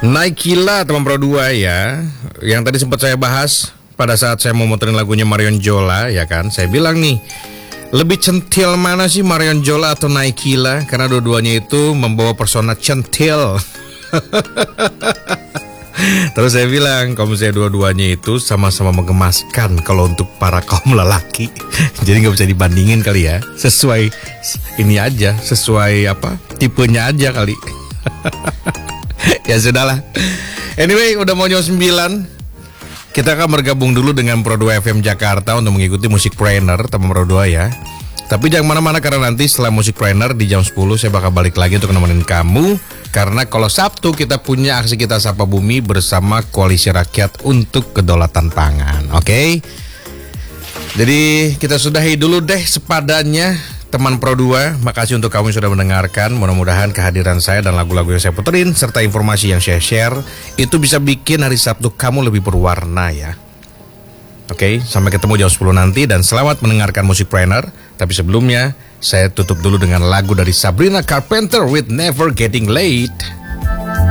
Naikila teman Pro 2 ya. Yang tadi sempat saya bahas pada saat saya mau muterin lagunya Marion Jola ya kan. Saya bilang nih, lebih centil mana sih Marion Jola atau Naikila? Karena dua-duanya itu membawa persona centil. Terus saya bilang, kalau misalnya dua-duanya itu sama-sama menggemaskan kalau untuk para kaum lelaki. Jadi nggak bisa dibandingin kali ya. Sesuai ini aja, sesuai apa tipenya aja kali. Ya sudahlah. Anyway, udah mau jam 9. Kita akan bergabung dulu dengan Pro 2 FM Jakarta untuk mengikuti Musik Trainer teman Pro 2 ya. Tapi jangan mana-mana karena nanti setelah Musik Trainer di jam 10 saya bakal balik lagi untuk nemenin kamu. Karena kalau Sabtu kita punya aksi Kita Sapa Bumi bersama Koalisi Rakyat untuk Kedaulatan Pangan. Oke? Jadi kita sudahi dulu deh sepadannya teman Pro 2. Makasih untuk kamu yang sudah mendengarkan. Mudah-mudahan kehadiran saya dan lagu-lagu yang saya puterin serta informasi yang saya share itu bisa bikin hari Sabtu kamu lebih berwarna ya. Oke, sampai ketemu jam 10 nanti dan selamat mendengarkan Musik Trainer. Tapi sebelumnya, saya tutup dulu dengan lagu dari Sabrina Carpenter with Never Getting Late.